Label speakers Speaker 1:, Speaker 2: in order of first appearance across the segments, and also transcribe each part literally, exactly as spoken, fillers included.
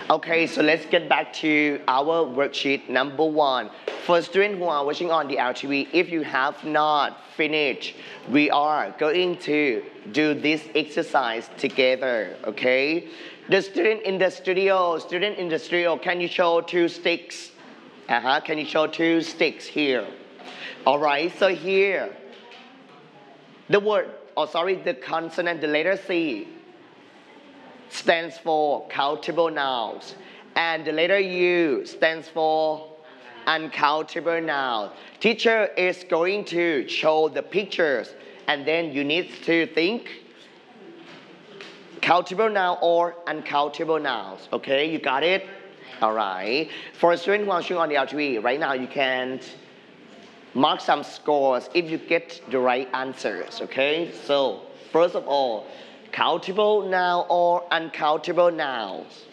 Speaker 1: Okay, so let's get back to our worksheet number one. For students who are watching on the L T V, if you have not finished, we are going to do this exercise together, okay? The student in the studio, student in the studio, can you show two sticks? Uh-huh, can you show two sticks here? All right, so here, the word, oh sorry, the consonant, the letter C stands for countable nouns, and the letter U stands for uncountable nouns. Teacher is going to show the pictures, and then you need to think countable noun or uncountable nouns. Okay, you got it? All right. For a student watching on the L T V, right now you can mark some scores if you get the right answers. Okay, so first of all, countable noun or uncountable nouns.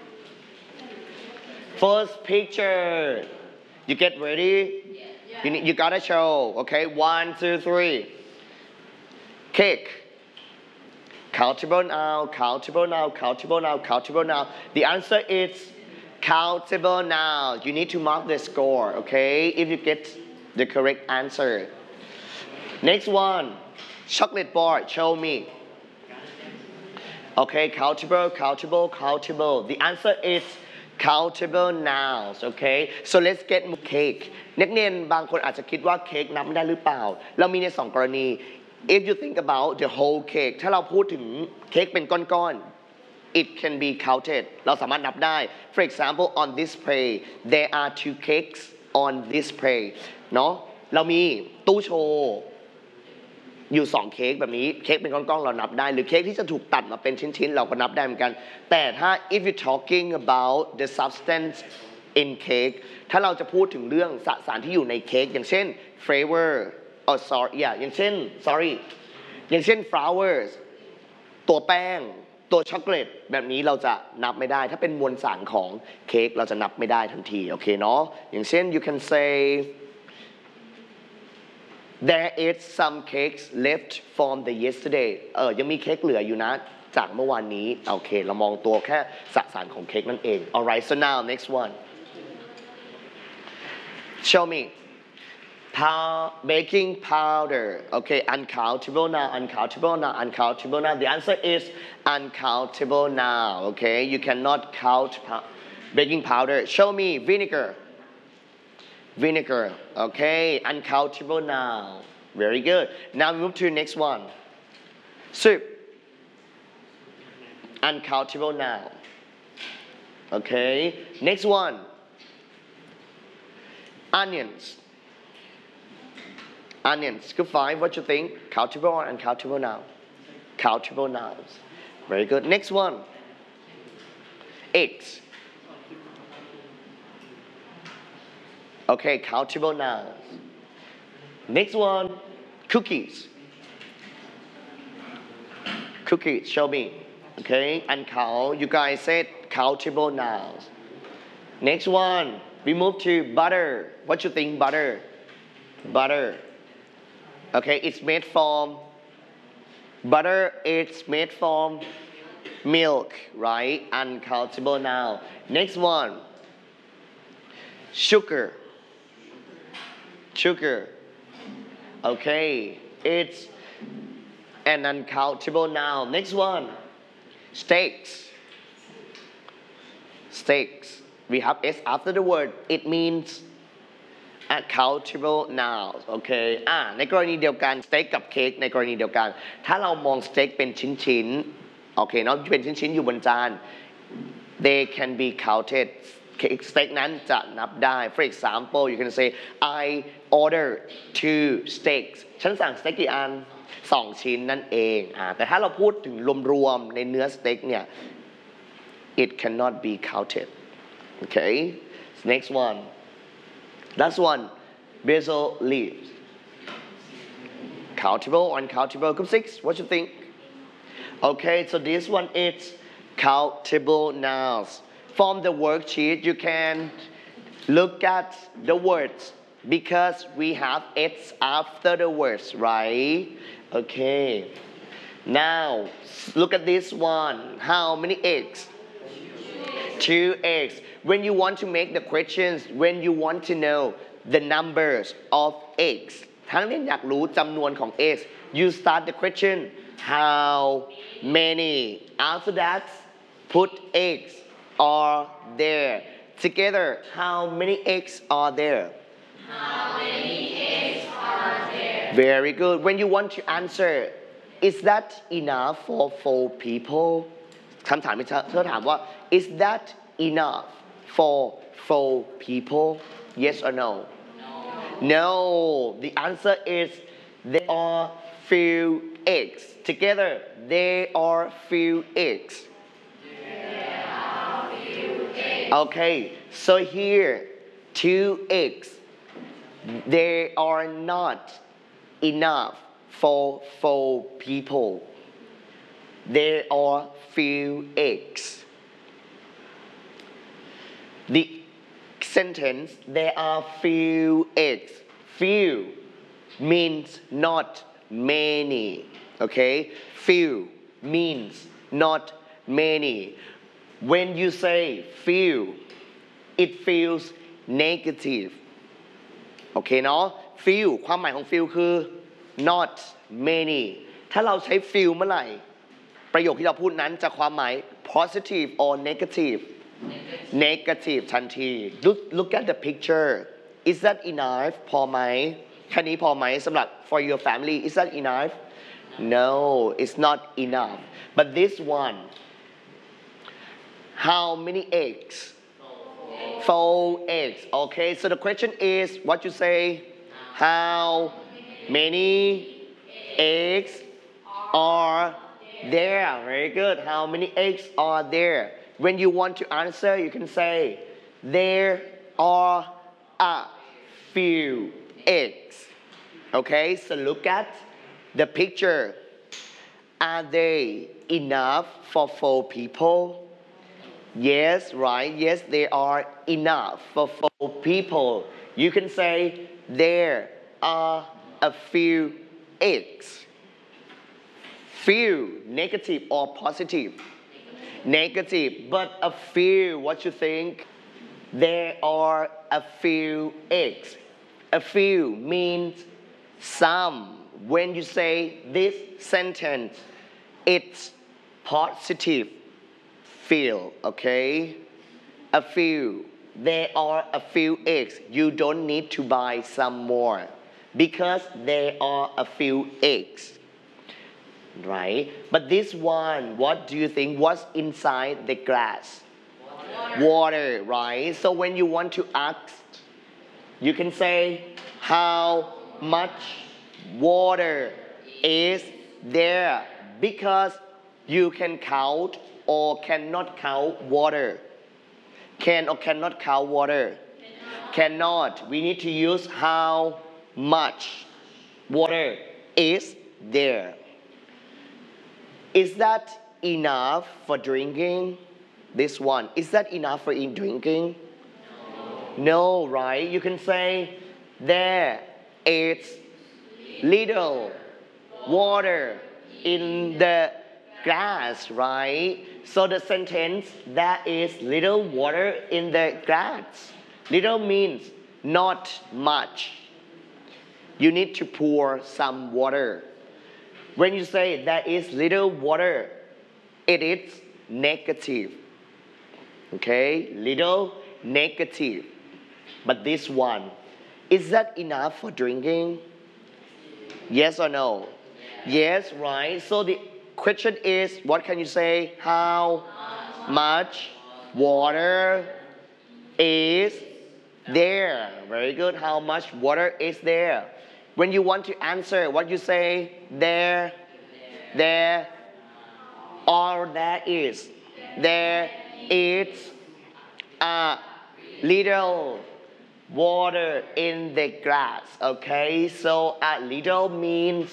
Speaker 1: First picture. You get ready? Yeah. You, need, you gotta show. Okay, one, two, three. Cake. Countable noun, countable noun, countable noun, countable noun. The answer is countable noun. You need to mark the score, okay, if you get the correct answer. Next one. Chocolate bar. Show me. Okay, countable, countable, countable. The answer is countable nouns, okay? So let's get cake. นักเรียนบางคนอาจจะคิดว่าเค้กนับไม่ได้หรือเปล่า เรามีในสองกรณี if you think about the whole cake ถ้าเราพูดถึงเค้กเป็นก้อนๆ it can be counted เราสามารถนับได้ for example on display there are two cakes on display เนาะเรามีตู้โชว์อยู่สองเค้กแบบนี้เค้กเป็นก้อนๆเรานับได้หรือเค้กที่จะถูกตัดมาเป็นชิ้นๆเราก็นับได้เหมือนกันแต่ถ้า if you talking about the substance in cake ถ้าเราจะพูดถึงเรื่องสสารที่อยู่ในเค้กอย่างเช่น flavor or sorry yeah อย่างเช่น sorry อย่างเช่น flowers ตัวแป้งตัวช็อกโกแลตแบบนี้เราจะนับไม่ได้ถ้าเป็นมวลสารของเค้กเราจะนับไม่ได้ทันทีโอเคเนาะอย่างเช่น you can say there is some cakes left from the yesterday เออยังมีเค้กเหลืออยู่นะจากเมื่อวานนี้โอเคเรามองตัวแค่สสารของเค้กนั่นเอง alright so now next one show me Pow, baking powder okay uncountable now uncountable now uncountable now the answer is uncountable now okay you cannot count baking powder show me vinegar vinegar okay uncountable now very good now we move to the next one soup uncountable now okay next one onions onions good five what you think countable or uncountable now countable nouns very good next one eggs okay countable nouns next one cookies cookies show me okay uncount you guys said countable nouns next one we move to butter what you think butter butter okay it's made from butter it's made from milk right uncountable noun next one sugar sugar okay it's an uncountable noun next one steaks steaks we have s after the word it means uncountable nouns โอเคอ่าในกรณีเดียวกันสเต็กกับเค้กในกรณีเดียวกันถ้าเรามองสเต็กเป็นชิ้นๆโอเคเนาะเป็นชิ้นๆอยู่บนจาน they can be counted สเต็กนั้นจะนับได้ for example you can say I order two steaks ฉันสั่งสเต็กกี่อันสองชิ้นนั่นเองอ่าแต่ถ้าเราพูดถึงรวมๆในเนื้อสเต็กเนี่ย it cannot be counted okay next one last one basil leaves countable or uncountable group six what you think okay so this one is countable nouns from the worksheet you can look at the words because we have it's after the words right okay now look at this one how many eggs two eggs. When you want to make the questions, when you want to know the numbers of eggs ถ้านักเรียนอยากรู้จำนวนของ eggs you start the question how many after that put eggs are there together how many eggs are there
Speaker 2: How many eggs are there?
Speaker 1: very good when you want to answer is that enough for four people คำถามที่เธอถามว่า is that enough for four people yes or no no the answer is there are few eggs together there are few eggs
Speaker 2: There are few eggs.
Speaker 1: okay so here two eggs they are not enough for four people there are few eggs the sentence there are few eggs few means not many okay few means not many when you say few it feels negative โอเคเนาะ few ความหมายของ few คือ not many ถ้าเราใช้ few เมื่อไหร่ประโยคที่เราพูดนั้นจะความหมาย positive or negative negative ทันที look look at the picture is that enough พอไหมแค่นี้พอไหมสำหรับ for your family is that enough no it's not enough but this one how many eggs four eggs okay so the question is what you say how many eggs are there very good how many eggs are there when you want to answer you can say there are a few eggs okay so look at the picture are they enough for four people yes right yes they are enough for four people you can say there are a few eggs few negative or positive negative but a few what you think there are a few eggs a few means some when you say this sentence it's positive feel okay a few there are a few eggs you don't need to buy some more because there are a few eggs right but this one what do you think what's inside the glass
Speaker 2: Water.
Speaker 1: water right so when you want to ask you can say how much water is there because you can count or cannot count water can or cannot count water cannot we need to use how much water is there is that enough for drinking this one is that enough for in drinking no right you can say there is little water in the glass right so the sentence there is little water in the glass little means not much you need to pour some water when you say there is little water it is negative okay little negative but this one is that enough for drinking yes or no yes right so the question is what can you say how much water is there very good how much water is there when you want to answer what you say there there or there is there is a little water in the glass okay so a little means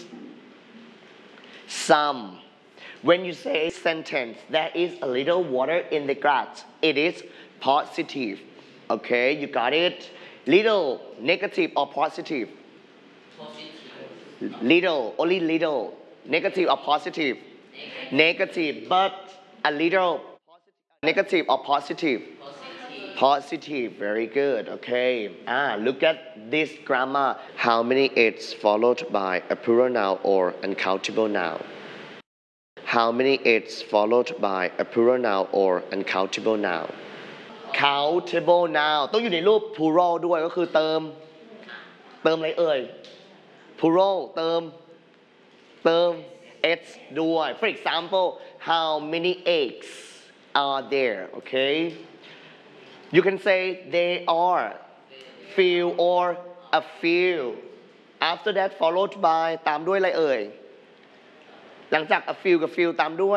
Speaker 1: some when you say sentence there is a little water in the glass it is positive okay you got it little negative or positive
Speaker 2: Positive.
Speaker 1: little only little negative or positive negative but a little negative or positive positive very good okay ah look at this grammar how many it's followed by a plural noun or uncountable noun how many it's followed by a plural noun or uncountable noun countable noun ต้องอยู่ในรูป plural ด้วยก็คือเติมเติมอะไรเอ่ย plural เติมเติม s ด้วย for example how many eggs are there okay you can say they are few or a few after that followed by ตามด้วยอะไรเอ่ยหลังจาก a few กับ few ตามด้วย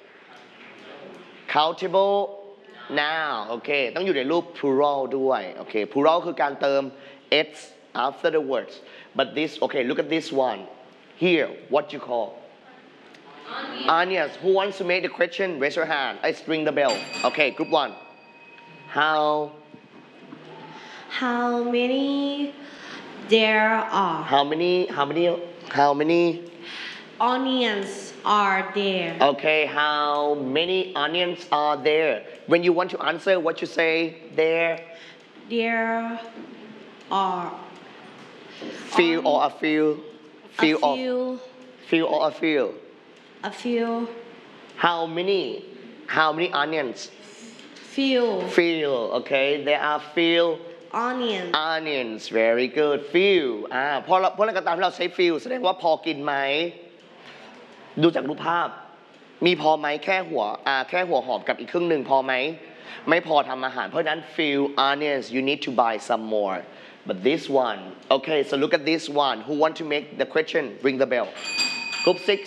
Speaker 1: countable noun โอเคต้องอยู่ในรูป plural ด้วยโอเค plural คือการเติม s after the words but this okay look at this one here what you call onions who wants to make the question raise your hand I ring the bell okay group one how
Speaker 3: How many there are
Speaker 1: how many how many how many
Speaker 3: onions are there?
Speaker 1: okay how many onions are there when you want to answer what you say there
Speaker 3: There are
Speaker 1: few or a few few
Speaker 3: a
Speaker 1: of
Speaker 3: few,
Speaker 1: few or a few
Speaker 3: a few,
Speaker 1: how many how many onions
Speaker 3: few
Speaker 1: few okay there are few
Speaker 3: onions.
Speaker 1: onions very good few อ่าเพราะเราเพราะอะไรก็ตามที่เราใช้ few แสดงว่าพอกินไหมดูจากรูปภาพมีพอไหมแค่หัวอ่าแค่หัวหอมกับอีกครึ่งหนึ่งพอไหมไม่พอทำอาหารเพราะฉะนั้น few onions you need to buy some more but this one okay so look at this one who want to make the question ring the bell group six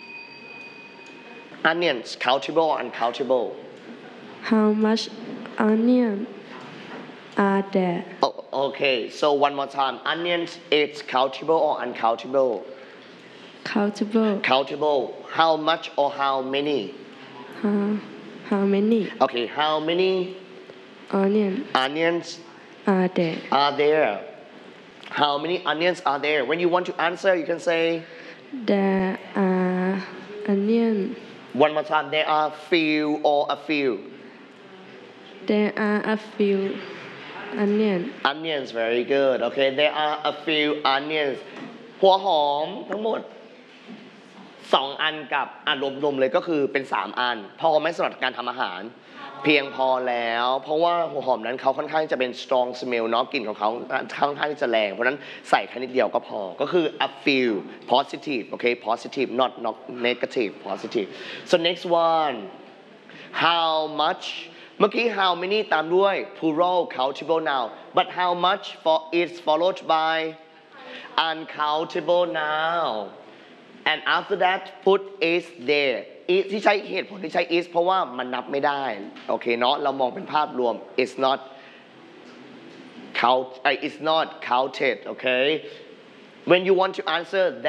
Speaker 1: onions countable or uncountable
Speaker 4: How much onion are there?
Speaker 1: oh, okay so one more time onions it's countable or uncountable
Speaker 4: Countable.
Speaker 1: countable how much or how many
Speaker 4: How, how many
Speaker 1: okay how many
Speaker 4: onion
Speaker 1: onions
Speaker 4: are there?
Speaker 1: are there how many onions are there when you want to answer you can say
Speaker 4: There are onion.
Speaker 1: one more time there are few or a few
Speaker 4: There are a few onion.
Speaker 1: onions very good okay there are a few onions หัวหอมทั้งหมดสองอันกับอ่ะรวมๆเลยก็คือเป็นสามอันพอไหมสำหรับการทำอาหารเพียงพอแล้วเพราะว่าหัวหอมนั้นเขาค่อนข้างจะเป็น strong smell เนาะกลิ่นของเขาค่อนข้างที่จะแรงเพราะฉะนั้นใส่แค่นิดเดียวก็พอก็คือ a few positive okay positive not not negative positive so next one how much เมื่อกี้ how many ตามด้วย plural countable noun but how much for is followed by uncountable noun and after that put is there is ที่ใช้เหตุผลที่ใช้ is เพราะว่ามันนับไม่ได้โอเคเนาะเรามองเป็นภาพรวม it's not count uh, it's not counted okay when you want to answer that